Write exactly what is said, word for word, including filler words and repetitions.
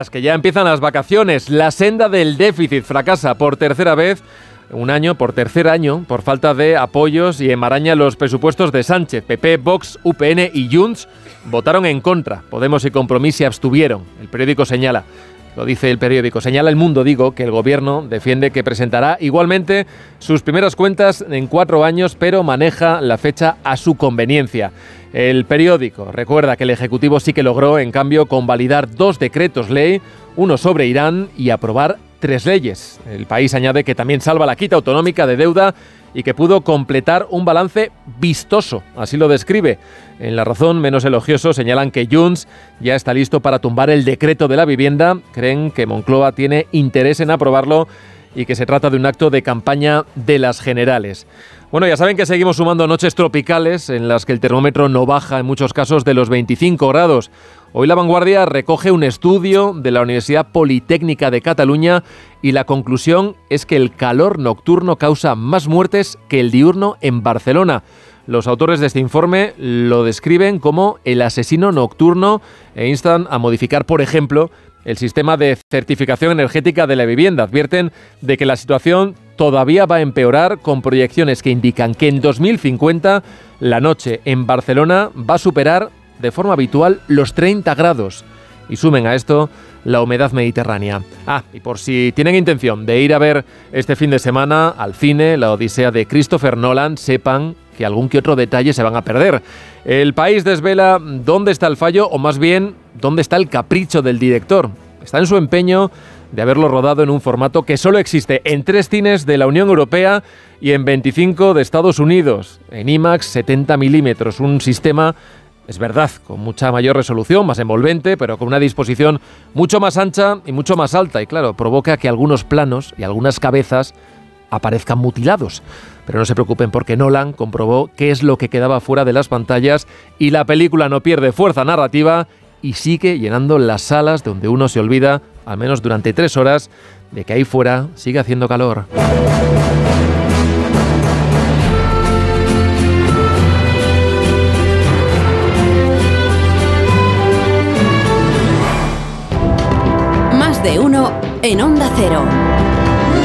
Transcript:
Que ya empiezan las vacaciones. La senda del déficit fracasa por tercera vez, un año, por tercer año, por falta de apoyos y enmaraña los presupuestos de Sánchez. P P, Vox, U P N y Junts votaron en contra. Podemos y Compromís se abstuvieron. El periódico señala, lo dice el periódico, señala El Mundo, digo, que el gobierno defiende que presentará igualmente sus primeras cuentas en cuatro años, pero maneja la fecha a su conveniencia. El periódico recuerda que el Ejecutivo sí que logró, en cambio, convalidar dos decretos ley, uno sobre Irán y aprobar tres leyes. El País añade que también salva la quita autonómica de deuda y que pudo completar un balance vistoso, así lo describe. En La Razón, menos elogioso, señalan que Junts ya está listo para tumbar el decreto de la vivienda. Creen que Moncloa tiene interés en aprobarlo y que se trata de un acto de campaña de las generales. Bueno, ya saben que seguimos sumando noches tropicales en las que el termómetro no baja en muchos casos de los veinticinco grados. Hoy La Vanguardia recoge un estudio de la Universidad Politécnica de Cataluña y la conclusión es que el calor nocturno causa más muertes que el diurno en Barcelona. Los autores de este informe lo describen como el asesino nocturno e instan a modificar, por ejemplo, el sistema de certificación energética de la vivienda. Advierten de que la situación todavía va a empeorar, con proyecciones que indican que en dos mil cincuenta la noche en Barcelona va a superar de forma habitual los treinta grados. Y sumen a esto la humedad mediterránea. Ah, y por si tienen intención de ir a ver este fin de semana al cine la Odisea de Christopher Nolan, sepan que algún que otro detalle se van a perder. El País desvela dónde está el fallo, o más bien, dónde está el capricho del director. Está en su empeño de haberlo rodado en un formato que solo existe en tres cines de la Unión Europea y en veinticinco de Estados Unidos, en IMAX setenta milímetros, un sistema, es verdad, con mucha mayor resolución, más envolvente, pero con una disposición mucho más ancha y mucho más alta, y claro, provoca que algunos planos y algunas cabezas aparezcan mutilados. Pero no se preocupen, porque Nolan comprobó qué es lo que quedaba fuera de las pantallas y la película no pierde fuerza narrativa y sigue llenando las salas donde uno se olvida, al menos durante tres horas, de que ahí fuera sigue haciendo calor. Más de uno en Onda Cero.